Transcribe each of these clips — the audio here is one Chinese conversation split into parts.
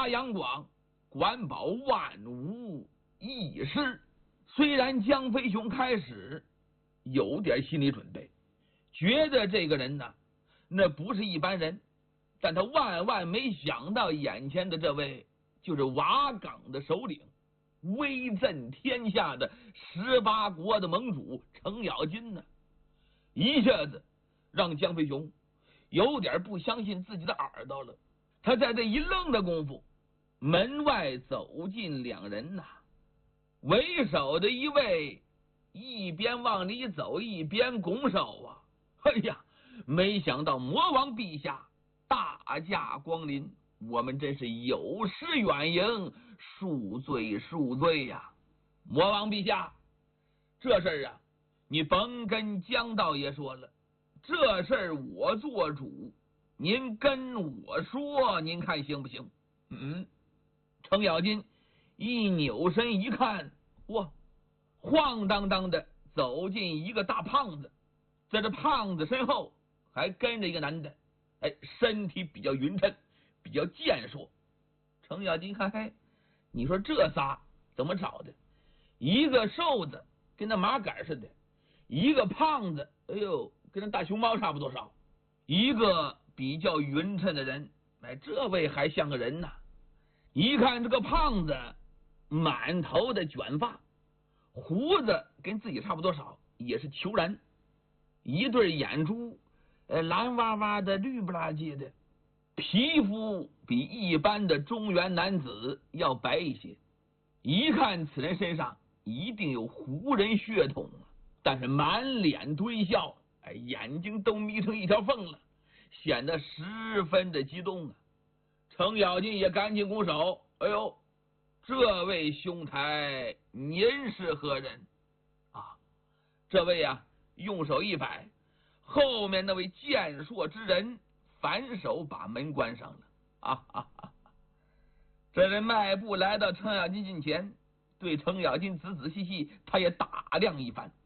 察杨广，管保万无一失。虽然江飞雄开始有点心理准备，觉得这个人呢，那不是一般人，但他万万没想到眼前的这位就是瓦岗的首领，威震天下的18国的盟主程咬金呢，一下子让江飞雄有点不相信自己的耳朵了。他在这一愣的功夫，门外走进2人呐，为首的一位一边往里走一边拱手啊，哎呀，没想到魔王陛下大驾光临，我们真是有失远迎，恕罪恕罪呀！魔王陛下，这事儿啊，你甭跟江道爷说了，这事儿我做主，您跟我说，您看行不行？程咬金一扭身一看，哇，晃荡荡的走进一个大胖子，在这胖子身后还跟着一个男的，身体比较匀称，比较健硕。程咬金看，嘿，你说这仨怎么找的？一个瘦子跟那麻杆似的，一个胖子，哎呦，跟那大熊猫差不多少，一个比较匀称的人，这位还像个人呢。一看这个胖子满头的卷发，胡子跟自己差不多少，也是虬髯，一对眼珠蓝哇哇的绿不拉几的，皮肤比一般的中原男子要白一些，一看此人身上一定有胡人血统，但是满脸堆笑，眼睛都眯成一条缝了，显得十分的激动啊。程咬金也赶紧鼓手，哎呦，这位兄台您是何人啊？这位啊，用手一摆，后面那位健硕之人反手把门关上了。这人迈步来到程咬金近前，对程咬金仔仔细细他也打量一番。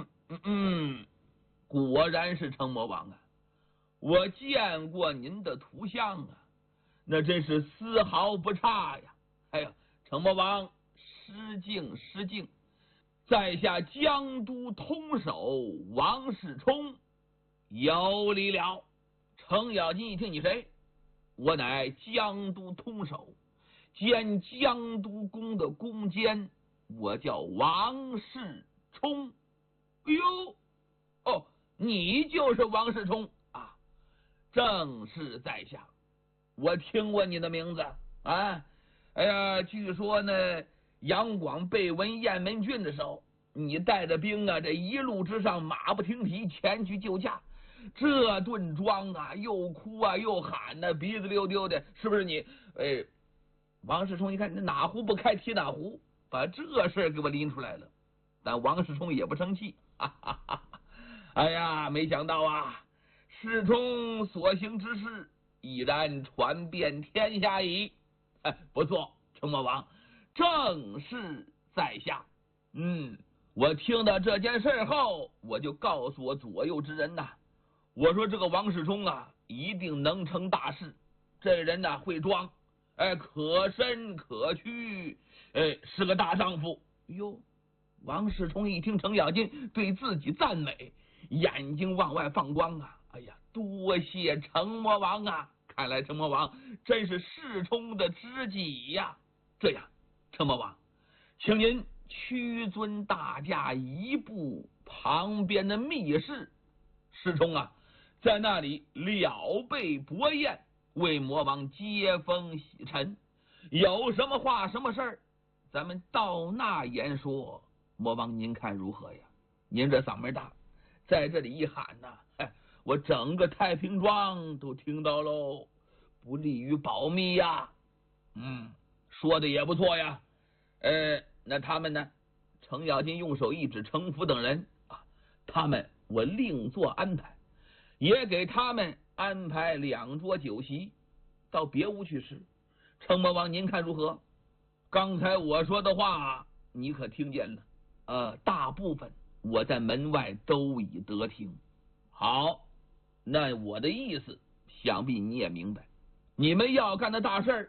果然是程魔王啊，我见过您的图像啊，那真是丝毫不差呀！哎呀，程魔王失敬失敬，在下江都通守王世充，有礼了。程咬金一听，你谁？我乃江都通守兼江都公的公监，我叫王世充。哎呦，哦，你就是王世充啊？正是在下，我听过你的名字啊。哎呀，据说呢，杨广被围雁门郡的时候，你带着兵啊，这一路之上马不停蹄前去救驾，这顿装啊，又哭啊又喊呢，鼻子溜溜的，是不是你？王世充一看，哪壶不开提哪壶，把这事给我拎出来了。但王世充也不生气，哎呀，没想到啊，世充所行之事已然传遍天下矣。不错，程魔王，正是在下。我听到这件事后，我就告诉我左右之人呐，我说这个王世充啊，一定能成大事。这人呐，会装，可伸可屈，是个大丈夫。哟，王世充一听程咬金对自己赞美，眼睛往外放光啊！哎呀，多谢程魔王啊！看来程魔王真是世充的知己呀。这样，程魔王，请您屈尊大驾一步旁边的密室，世充啊，在那里了备薄宴，为魔王接风洗尘。有什么话什么事儿，咱们到那言说。魔王您看如何呀？您这嗓门大，在这里一喊呐，我整个太平庄都听到喽，不利于保密呀。说的也不错呀。那他们呢？程咬金用手一指程福等人啊，他们我另做安排，也给他们安排2桌酒席，到别屋去吃。程魔王您看如何？刚才我说的话你可听见了？大部分我在门外都已得听。好，那我的意思想必你也明白，你们要干的大事儿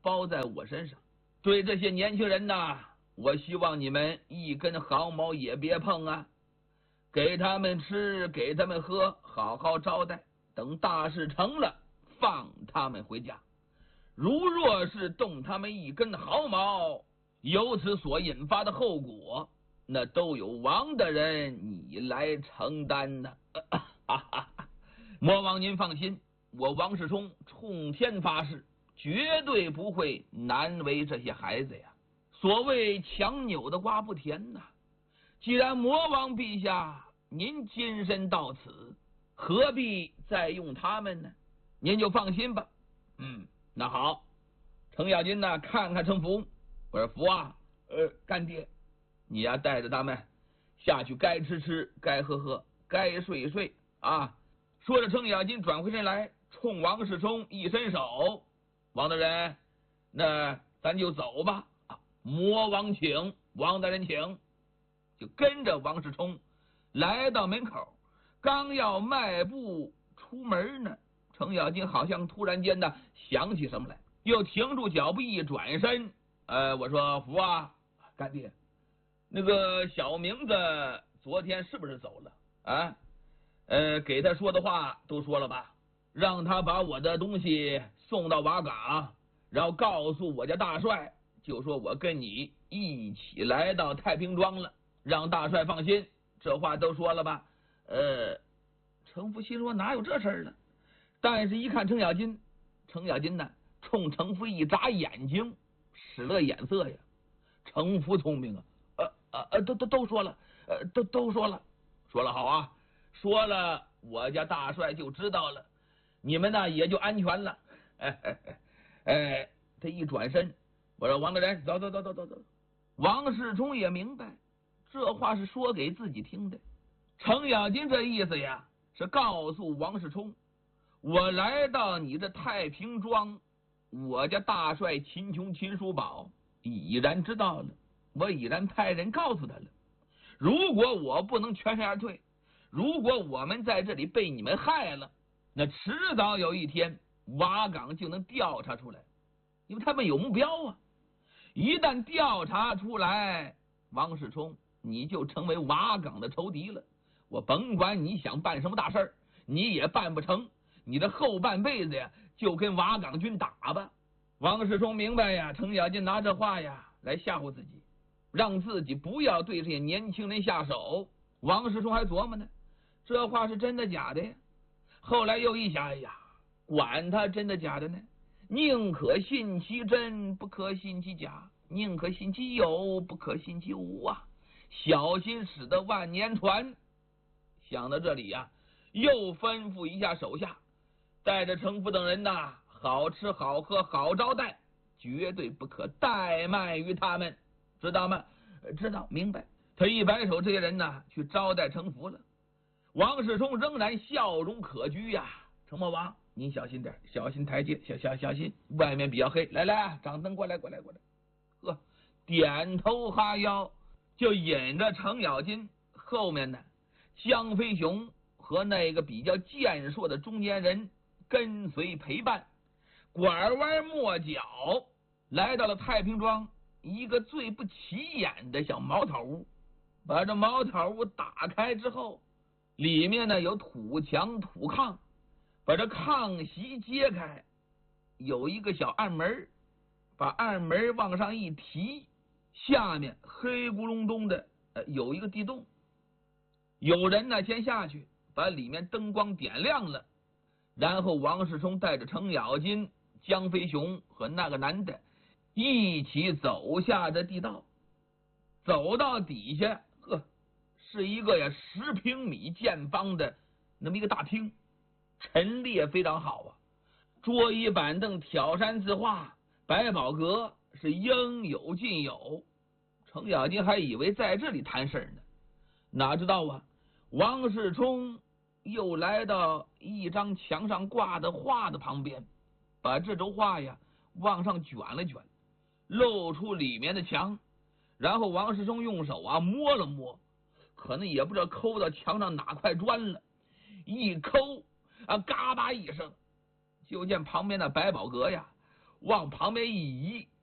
包在我身上。对这些年轻人呐，我希望你们一根毫毛也别碰啊，给他们吃，给他们喝，好好招待，等大事成了，放他们回家。如若是动他们一根毫毛，由此所引发的后果，那都有王大人你来承担呢。魔王您放心，我王世充冲天发誓，绝对不会难为这些孩子呀。所谓强扭的瓜不甜呐，既然魔王陛下您金身到此，何必再用他们呢？您就放心吧。那好，程咬金呢，看看程福，我说福啊，干爹，你呀带着他们下去，该吃吃，该喝喝，该睡睡啊。说着，程咬金转回身来，冲王世充一伸手：“王大人，那咱就走吧。”魔王请，王大人请。就跟着王世充来到门口，刚要迈步出门呢，程咬金好像突然间呢想起什么来，又停住脚步，一转身，我说福啊，干爹，那个小明子昨天是不是走了啊？给他说的话都说了吧，让他把我的东西送到瓦岗，然后告诉我家大帅，就说我跟你一起来到太平庄了，让大帅放心。这话都说了吧？程福心说哪有这事儿呢？但是一看程咬金，程咬金呢冲程福一眨眼睛，使了个眼色呀。程福聪明啊，都说了，都说了，说了好啊，说了我家大帅就知道了，你们呢也就安全了。他一转身，我说王大人，走。王世充也明白，这话是说给自己听的。程咬金这意思呀，是告诉王世充，我来到你这太平庄，我家大帅秦琼秦叔宝已然知道了，我已然派人告诉他了。如果我不能全身而退，如果我们在这里被你们害了，那迟早有一天瓦岗就能调查出来，因为他们有目标啊。一旦调查出来，王世充你就成为瓦岗的仇敌了。我甭管你想办什么大事儿，你也办不成，你的后半辈子呀就跟瓦岗军打吧。王世充明白呀，程咬金拿这话呀来吓唬自己，让自己不要对这些年轻人下手。王世充还琢磨呢，这话是真的假的呀？后来又一想，哎呀，管他真的假的呢，宁可信其真，不可信其假；宁可信其有，不可信其无啊！小心驶得万年船。想到这里呀，又吩咐一下手下，带着程福等人呐，好吃好喝好招待，绝对不可怠慢于他们，知道吗？知道，明白。他一摆手，这些人呢去招待程福了。王世充仍然笑容可掬呀，程魔王，您小心点，小心台阶，小心，外面比较黑。来，掌灯过来。呵，点头哈腰，就引着程咬金，后面呢，江飞雄和那个比较健硕的中年人跟随陪伴，拐弯抹角来到了太平庄一个最不起眼的小茅草屋。把这茅草屋打开之后，里面呢有土墙土炕，把这炕席揭开，有一个小暗门，把暗门往上一提，下面黑咕隆咚的有一个地洞。有人呢先下去把里面灯光点亮了，然后王世充带着程咬金、江飞雄和那个男的一起走下这地道，走到底下，是一个10平米见方的那么一个大厅，陈列非常好啊，桌椅板凳挑山字画，百宝阁是应有尽有。程咬金还以为在这里谈事呢，哪知道啊，王世充又来到一张墙上挂的画的旁边，把这轴画呀往上卷了卷，露出里面的墙。然后王世充用手摸了摸，可能也不知道抠到墙上哪块砖了，一抠嘎巴一声，就见旁边的百宝阁呀， 往旁边一移，